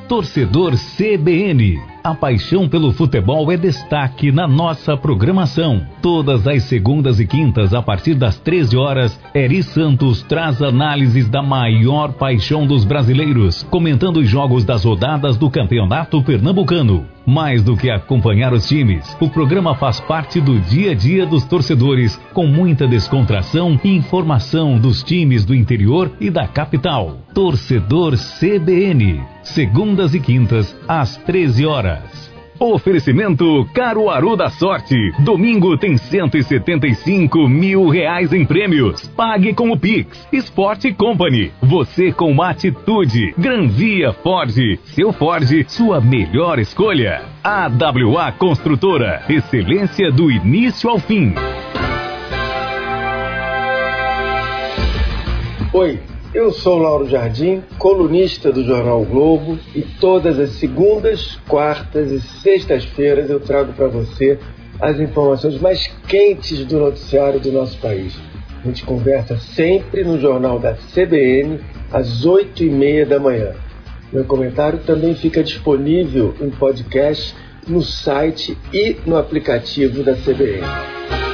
Torcedor CBN. A paixão pelo futebol é destaque na nossa programação. Todas as segundas e quintas, a partir das 13 horas, Eri Santos traz análises da maior paixão dos brasileiros, comentando os jogos das rodadas do Campeonato Pernambucano. Mais do que acompanhar os times, o programa faz parte do dia a dia dos torcedores, com muita descontração e informação dos times do interior e da capital. Torcedor CBN, segundas e quintas, às 13 horas. Oferecimento Caruaru da Sorte. Domingo tem R$175 mil em prêmios. Pague com o Pix. Sport Company. Você com uma atitude. Granvia Ford. Seu Ford, sua melhor escolha. AWA Construtora. Excelência do início ao fim. Oi. Eu sou Lauro Jardim, colunista do Jornal o Globo, e todas as segundas, quartas e sextas-feiras eu trago para você as informações mais quentes do noticiário do nosso país. A gente conversa sempre no Jornal da CBN, às 8h30 da manhã. Meu comentário também fica disponível em podcast, no site e no aplicativo da CBN.